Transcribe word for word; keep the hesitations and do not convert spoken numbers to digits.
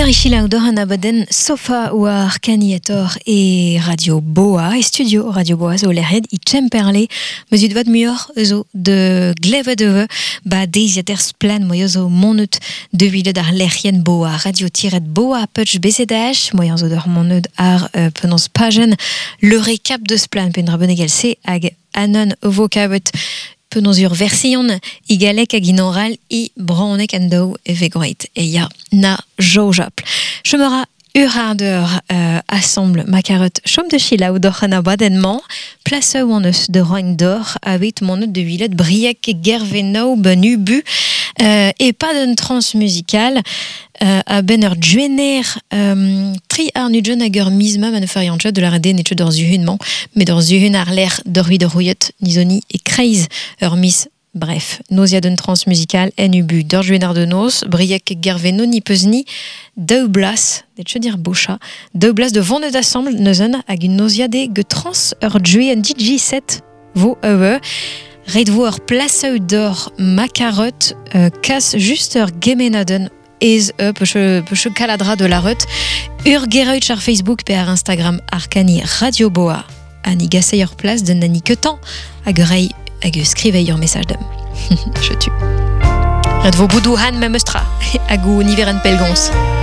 Hier, ici, là, on a baden Sofa ou Arcaniator et Radio Boa et Studio Radio Boa zo lerhed i tchemperle mesut vad muur zo de glevedeve ba deiziaters plan moyo zo monut de ville d'ar lerien Boa Radio tiret Boa putch besedach moyen zo d'ar monut ar euh, penons pagen le récap de ce plan pen rabonegel se hag anon vokavet penons ur version igalek hag inoral i bronek ando e vegoit e ya na jojapl. Chemera ur harder euh, assemble macarot chom de chila ou d'orana badenman place ou en eus de roigne d'or avec mon de villette briec gerveno ben ubu euh, et pas d'une trans musicale euh, à bener juener euh, tri ar nu jon agur misma man fariantcha de la rade netche d'or zuhunman mais d'or zuhun ar l'air d'or de rouillet nizoni et craze ur mis. Bref, nausea d'un trans musical, en ubu, d'or juenar de nos, briec gerveno ni peusni, deux blas, d'être dire bocha, deux blas de vente d'assemble, neuzen, hag une nausea de ge trans ur jue en D J set, vo ewe, red vo ur place d'or macarot, euh, casse juste ur gemenaden, ez e, peche, peche caladra de la rut, ur gereut char Facebook pe ar Instagram Arcani Radio Boa, ani gasse ur place de nani que temps, hag rei hag skrivez ur message d'homme. Je tue. Red vo boudou han memestra, hag ou niveren pelgons.